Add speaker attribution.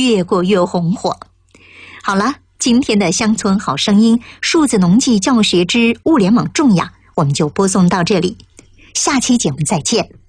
Speaker 1: 越过越红火。好了，今天的乡村好声音数字农技教学之物联网种养，我们就播送到这里，下期节目再见。